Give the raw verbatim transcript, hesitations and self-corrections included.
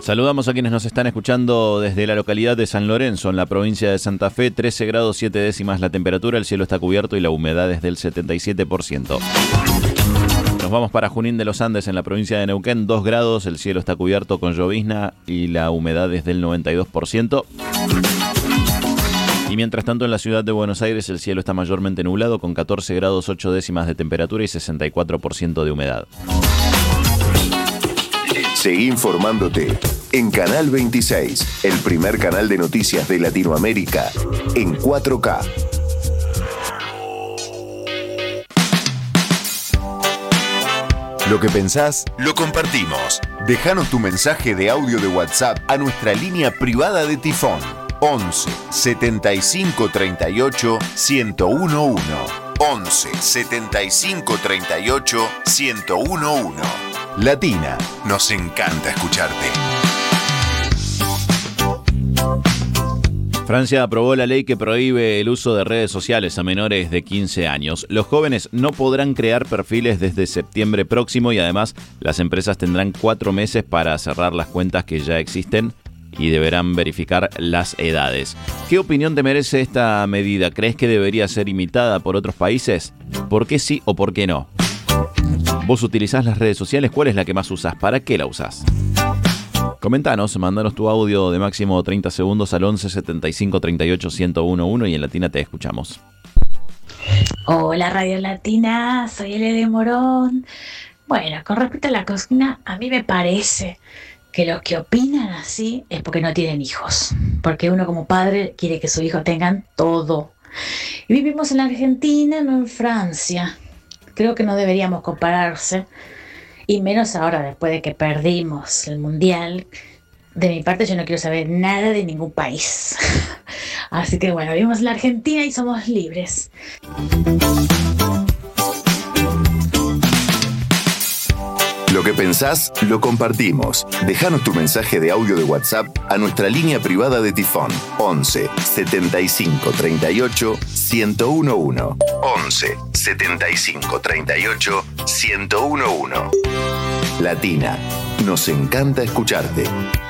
Saludamos a quienes nos están escuchando desde la localidad de San Lorenzo, en la provincia de Santa Fe. trece grados siete décimas la temperatura, el cielo está cubierto y la humedad es del setenta y siete por ciento. Nos vamos para Junín de los Andes, en la provincia de Neuquén. dos grados, el cielo está cubierto con llovizna y la humedad es del noventa y dos por ciento. Y mientras tanto, en la ciudad de Buenos Aires el cielo está mayormente nublado con catorce grados ocho décimas de temperatura y sesenta y cuatro por ciento de humedad. Seguí informándote en Canal veintiséis, el primer canal de noticias de Latinoamérica en cuatro K. Lo que pensás, lo compartimos. Déjanos tu mensaje de audio de WhatsApp a nuestra línea privada de Tifón. once setenta y cinco treinta y ocho ciento uno. once setenta y cinco treinta y ocho ciento uno. Latina, nos encanta escucharte. Francia aprobó la ley que prohíbe el uso de redes sociales a menores de quince años. Los jóvenes no podrán crear perfiles desde septiembre próximo y además las empresas tendrán cuatro meses para cerrar las cuentas que ya existen y deberán verificar las edades. ¿Qué opinión te merece esta medida? ¿Crees que debería ser imitada por otros países? ¿Por qué sí o por qué no? ¿Vos utilizás las redes sociales? ¿Cuál es la que más usás? ¿Para qué la usás? Comentanos, mandanos tu audio de máximo treinta segundos al once setenta y cinco treinta y ocho ciento uno y en Latina te escuchamos. Hola Radio Latina, soy Ele de Morón. Bueno, con respecto a la cocina, a mí me parece que los que opinan así es porque no tienen hijos. Porque uno como padre quiere que sus hijos tengan todo. Y vivimos en la Argentina, no en Francia. Creo que no deberíamos compararse, y menos ahora después de que perdimos el mundial. De mi parte yo no quiero saber nada de ningún país. Así que bueno, vivimos en la Argentina y somos libres. Lo que pensás, lo compartimos. Déjanos tu mensaje de audio de WhatsApp a nuestra línea privada de Tifón. once setenta y cinco treinta y ocho ciento uno. once setenta y cinco treinta y ocho ciento uno. Latina, nos encanta escucharte.